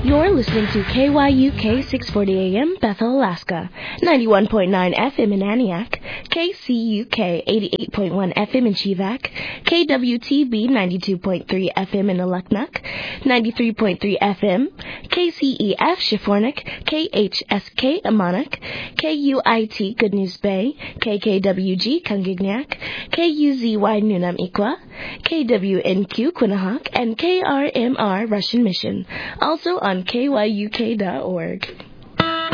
You're listening to KYUK 640 AM, Bethel, Alaska, 91.9 FM in Antioch, KCUK 88.1 FM in Chivak, KWTB 92.3 FM in Aluknuk, 93.3 FM, KCEF Shifornik, KHSK Amanak, KUIT Good News Bay, KKWG Kangignac, KUZY Nunam Ikwa, KWNQ Quinnahock, and KRMR Russian Mission. Also on KYUK.org.